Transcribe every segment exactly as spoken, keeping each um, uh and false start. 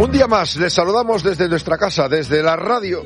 Un día más, les saludamos desde nuestra casa, desde la radio.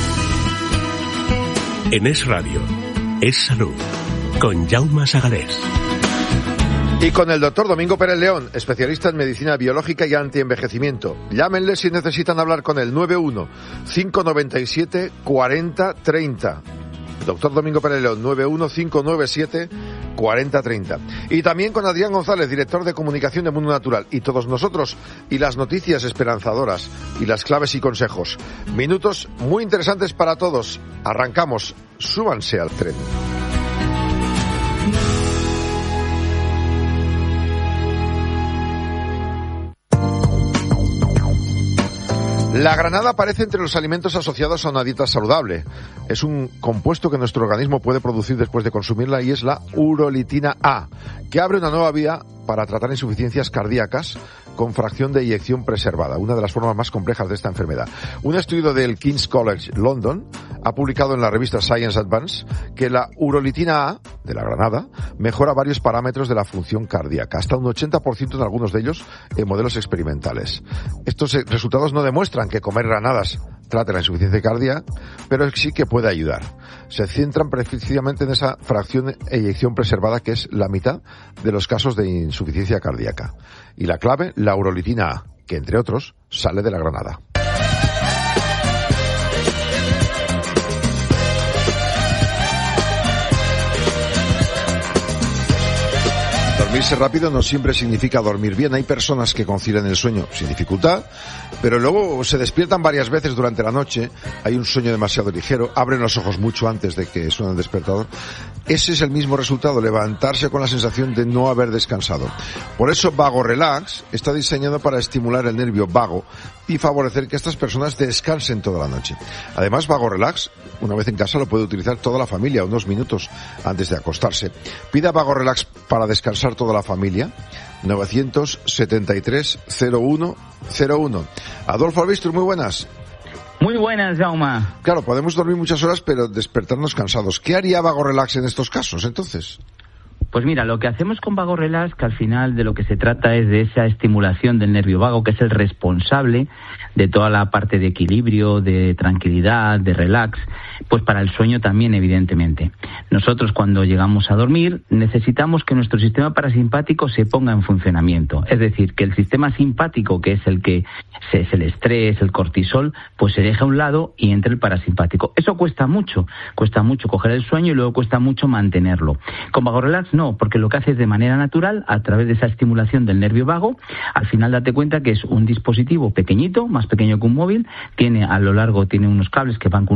En Es Radio, Es Salud, con Jaume Sagalés. Y con el doctor Domingo Pérez León, especialista en medicina biológica y antienvejecimiento. Llámenle si necesitan hablar con él, nueve uno cinco nueve siete cuarenta treinta. Doctor Domingo Pérez León, nueve uno cinco nueve siete cuarenta treinta. Y también con Adrián González, director de comunicación de Mundo Natural. Y todos nosotros, y las noticias esperanzadoras, y las claves y consejos. Minutos muy interesantes para todos. Arrancamos. Súbanse al tren. La granada aparece entre los alimentos asociados a una dieta saludable. Es un compuesto que nuestro organismo puede producir después de consumirla y es la urolitina A, que abre una nueva vía para tratar insuficiencias cardíacas con fracción de eyección preservada, una de las formas más complejas de esta enfermedad. Un estudio del King's College London ha publicado en la revista Science Advance que la urolitina A, de la granada, mejora varios parámetros de la función cardíaca, hasta un ochenta por ciento en algunos de ellos en modelos experimentales. Estos resultados no demuestran que comer granadas trate la insuficiencia cardíaca, pero sí que puede ayudar. Se centran precisamente en esa fracción de eyección preservada, que es la mitad de los casos de insuficiencia cardíaca. Y la clave, la urolitina A, que entre otros sale de la granada. Dormirse rápido no siempre significa dormir bien. Hay personas que concilian el sueño sin dificultad, pero luego se despiertan varias veces durante la noche, hay un sueño demasiado ligero, abren los ojos mucho antes de que suene el despertador. Ese es el mismo resultado, levantarse con la sensación de no haber descansado. Por eso Vago Relax está diseñado para estimular el nervio vago y favorecer que estas personas descansen toda la noche. Además, Vago Relax, una vez en casa, lo puede utilizar toda la familia unos minutos antes de acostarse. Pida Vago Relax para descansar toda la familia. novecientos setenta y tres cero uno cero uno. Adolfo Albistro, muy buenas. Muy buenas, Jaume. Claro, podemos dormir muchas horas, pero despertarnos cansados. ¿Qué haría Vago Relax en estos casos, entonces? Pues mira, lo que hacemos con Vago Relax, que al final de lo que se trata es de esa estimulación del nervio vago, que es el responsable de toda la parte de equilibrio, de tranquilidad, de relax, pues para el sueño también, evidentemente. Nosotros, cuando llegamos a dormir, necesitamos que nuestro sistema parasimpático se ponga en funcionamiento. Es decir, que el sistema simpático, que es el que es el estrés, el cortisol, pues se deja a un lado y entre el parasimpático. Eso cuesta mucho, cuesta mucho coger el sueño y luego cuesta mucho mantenerlo. Con Vago Relax no, porque lo que hace es de manera natural, a través de esa estimulación del nervio vago. Al final date cuenta que es un dispositivo pequeñito, más pequeño que un móvil, tiene a lo largo tiene unos cables que van con